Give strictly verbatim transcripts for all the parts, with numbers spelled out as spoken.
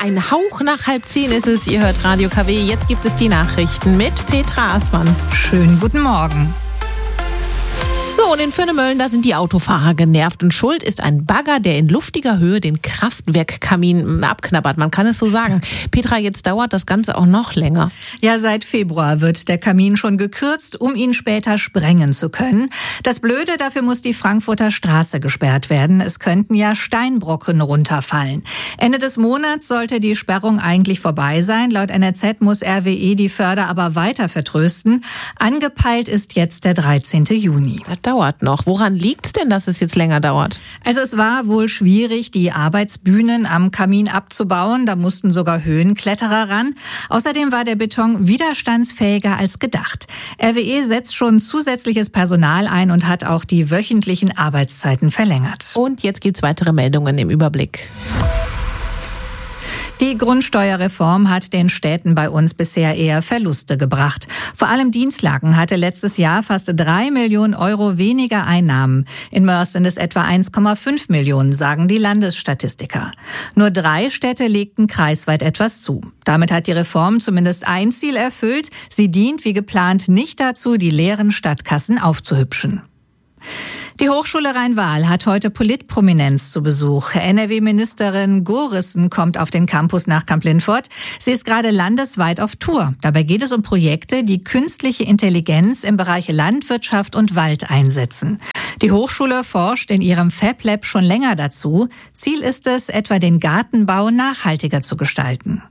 Ein Hauch nach halb zehn ist es. Ihr hört Radio K W. Jetzt gibt es die Nachrichten mit Petra Aßmann. Schönen guten Morgen. So, und in Vörnemöllen, da sind die Autofahrer genervt. Und schuld ist ein Bagger, der in luftiger Höhe den Kraftwerkkamin abknabbert. Man kann es so sagen. Petra, jetzt dauert das Ganze auch noch länger. Ja, seit Februar wird der Kamin schon gekürzt, um ihn später sprengen zu können. Das Blöde, dafür muss die Frankfurter Straße gesperrt werden. Es könnten ja Steinbrocken runterfallen. Ende des Monats sollte die Sperrung eigentlich vorbei sein. Laut N R Z muss R W E die Förder aber weiter vertrösten. Angepeilt ist jetzt der dreizehnten Juni. Das dauert noch. Woran liegt es denn, dass es jetzt länger dauert? Also es war wohl schwierig, die Arbeitsbühnen am Kamin abzubauen. Da mussten sogar Höhenkletterer ran. Außerdem war der Beton widerstandsfähiger als gedacht. R W E setzt schon zusätzliches Personal ein und hat auch die wöchentlichen Arbeitszeiten verlängert. Und jetzt gibt's weitere Meldungen im Überblick. Die Grundsteuerreform hat den Städten bei uns bisher eher Verluste gebracht. Vor allem Dienstlaken hatte letztes Jahr fast drei Millionen Euro weniger Einnahmen. In Mörs sind es etwa eins Komma fünf Millionen, sagen die Landesstatistiker. Nur drei Städte legten kreisweit etwas zu. Damit hat die Reform zumindest ein Ziel erfüllt. Sie dient wie geplant nicht dazu, die leeren Stadtkassen aufzuhübschen. Die Hochschule Rhein-Waal hat heute Politprominenz zu Besuch. N R W-Ministerin Gorissen kommt auf den Campus nach Kamp-Lintfort. Sie ist gerade landesweit auf Tour. Dabei geht es um Projekte, die künstliche Intelligenz im Bereich Landwirtschaft und Wald einsetzen. Die Hochschule forscht in ihrem Fab Lab schon länger dazu. Ziel ist es, etwa den Gartenbau nachhaltiger zu gestalten.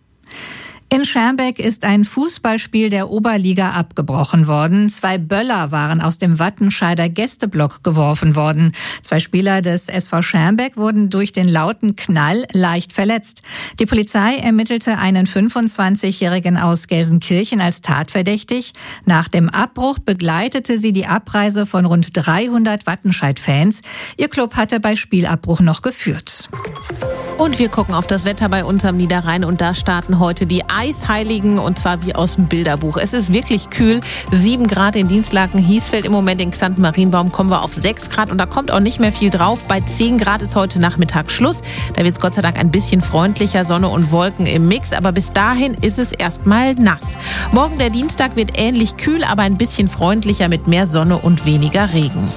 In Schermbeck ist ein Fußballspiel der Oberliga abgebrochen worden. Zwei Böller waren aus dem Wattenscheider Gästeblock geworfen worden. Zwei Spieler des S V Schermbeck wurden durch den lauten Knall leicht verletzt. Die Polizei ermittelte einen fünfundzwanzigjährigen aus Gelsenkirchen als tatverdächtig. Nach dem Abbruch begleitete sie die Abreise von rund dreihundert Wattenscheid-Fans. Ihr Club hatte bei Spielabbruch noch geführt. Und wir gucken auf das Wetter bei uns am Niederrhein und da starten heute die Eisheiligen und zwar wie aus dem Bilderbuch. Es ist wirklich kühl, sieben Grad in Dienstlaken, Hiesfeld im Moment, in Xanten-Marienbaum kommen wir auf sechs Grad und da kommt auch nicht mehr viel drauf. Bei zehn Grad ist heute Nachmittag Schluss. Da wird es Gott sei Dank ein bisschen freundlicher, Sonne und Wolken im Mix, aber bis dahin ist es erstmal nass. Morgen der Dienstag wird ähnlich kühl, aber ein bisschen freundlicher mit mehr Sonne und weniger Regen.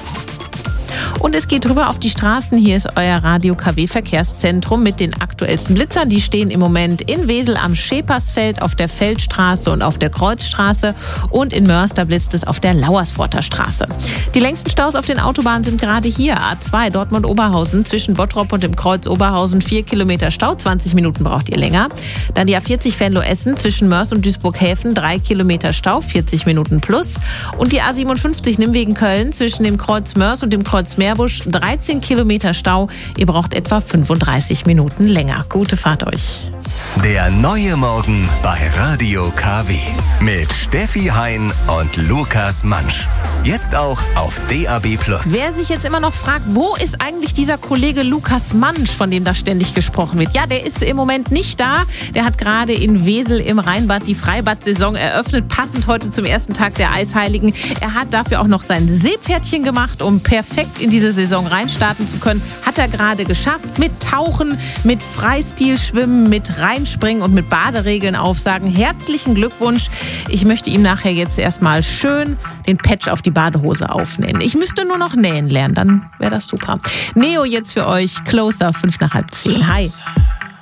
Und es geht rüber auf die Straßen. Hier ist euer Radio K W Verkehrszentrum mit den aktuellsten Blitzern. Die stehen im Moment in Wesel am Schäpersfeld, auf der Feldstraße und auf der Kreuzstraße. Und in Mörs, da blitzt es auf der Lauersforter Straße. Die längsten Staus auf den Autobahnen sind gerade hier. A zwei Dortmund-Oberhausen zwischen Bottrop und dem Kreuz Oberhausen. Vier Kilometer Stau, zwanzig Minuten braucht ihr länger. Dann die A vierzig Venlo-Essen zwischen Mörs und Duisburg-Häfen. Drei Kilometer Stau, vierzig Minuten plus. Und die A siebenundfünfzig Nimwegen-Köln zwischen dem Kreuz Mörs und dem Kreuz Meerbusch, dreizehn Kilometer Stau. Ihr braucht etwa fünfunddreißig Minuten länger. Gute Fahrt euch. Der neue Morgen bei Radio K W. Mit Steffi Hein und Lukas Mansch. Jetzt auch auf D A B plus. Wer sich jetzt immer noch fragt, wo ist eigentlich dieser Kollege Lukas Mansch, von dem da ständig gesprochen wird? Ja, der ist im Moment nicht da. Der hat gerade in Wesel im Rheinbad die Freibad-Saison eröffnet, passend heute zum ersten Tag der Eisheiligen. Er hat dafür auch noch sein Seepferdchen gemacht, um perfekt in diese Saison reinstarten zu können. Hat er gerade geschafft mit Tauchen, mit Freistilschwimmen, mit Reinspringen und mit Baderegeln aufsagen. Herzlichen Glückwunsch. Ich möchte ihm nachher jetzt erstmal schön den Patch auf die Badehose aufnähen. Ich müsste nur noch nähen lernen, dann wäre das super. Neo jetzt für euch, Closer, fünf nach halb zehn. Hi.